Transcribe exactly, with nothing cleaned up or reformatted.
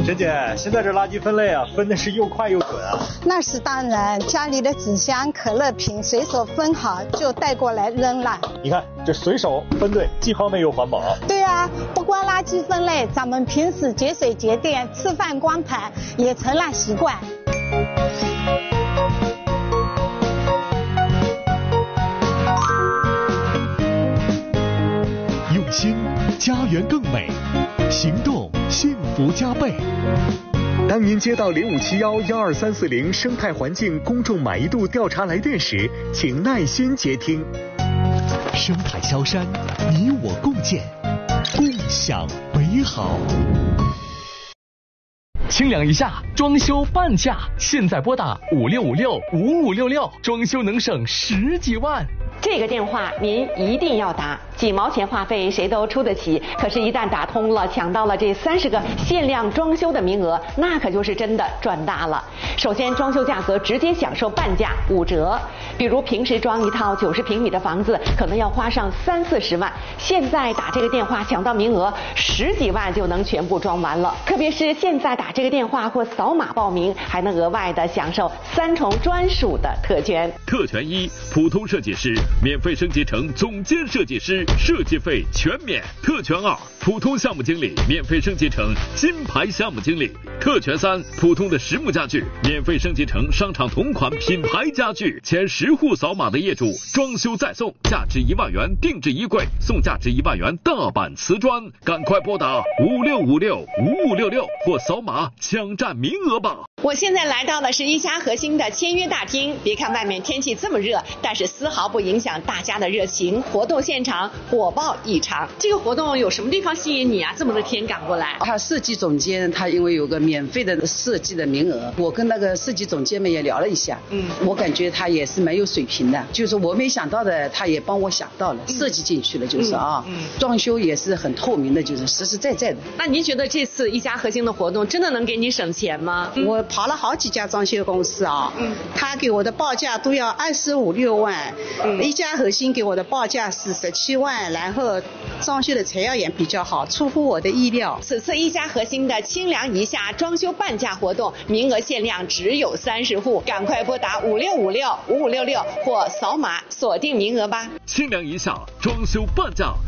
陈姐，现在这垃圾分类啊，分的是又快又准啊。 那是当然，家里的纸箱、可乐瓶随手分好就带过来扔了。 你看这随手分对，既方便又环保。 对啊，不光垃圾分类，咱们平时节水节电、吃饭光盘也成了习惯。 用心，家园更美；行动，幸福加倍。当您接到零五七幺幺二三四零生态环境公众满意度调查来电时，请耐心接听。生态萧山，你我共建，共享美好。 清凉一下，装修半价，现在拨打五六五六五五六六，装修能省十几万。 这个电话您一定要打，几毛钱话费谁都出得起，可是一旦打通了，抢到了这三十个限量装修的名额，那可就是真的赚大了。首先装修价格直接享受半价五折，比如平时装一套九十平米的房子可能要花上三四十万，现在打这个电话抢到名额，十几万就能全部装完了。特别是现在打这个电话或扫码报名，还能额外的享受三重专属的特权。 特权一，普通设计师免费升级成总监设计师，设计费全免。特权二，普通项目经理免费升级成金牌项目经理。特权三，普通的实木家具免费升级成商场同款品牌家具。前十户扫码的业主，装修再送价值一万元定制衣柜，送价值一万元大板瓷砖。赶快拨打五六五六五五六六或扫码抢占名额吧。 我现在来到的是一家核心的签约大厅，别看外面天气这么热，但是丝毫不影响大家的热情。活动现场火爆异常。这个活动有什么地方吸引你啊？这么多天赶过来。 他设计总监他因为有个免费的设计的名额，我跟那个设计总监们也聊了一下，嗯，我感觉他也是蛮有水平的，就是我没想到的他也帮我想到了，嗯、设计进去了，就是啊，嗯嗯、装修也是很透明的，就是实实在在的。 那您觉得这次一家核心的活动真的能给你省钱吗？ 嗯、我跑了好几家装修公司啊，嗯，他给我的报价都要二十五六万，嗯，一家核心给我的报价是十七万，然后装修的材料也比较好，出乎我的意料。 此次一家核心的清凉一下装修半价活动，名额限量只有三十户，赶快拨打五六五六五五六六或扫码锁定名额吧。 清凉一下装修半价，